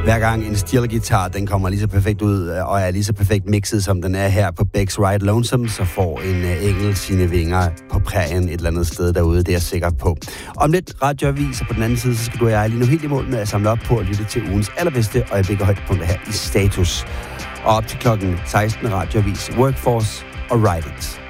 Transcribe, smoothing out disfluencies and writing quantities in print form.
Hver gang en steel-guitar, den kommer lige så perfekt ud, og er lige så perfekt mixet, som den er her på Beck's Ride Lonesome, så får en engel sine vinger på prærien et eller andet sted derude, det er jeg sikker på. Om lidt radioavis, og på den anden side, så skal du og jeg lige nu helt i mål med at samle op på at lytte til ugens allerbedste øjeblik og højdepunkter her i Status. Og op til klokken 16 radioavis, Workforce og Ride It.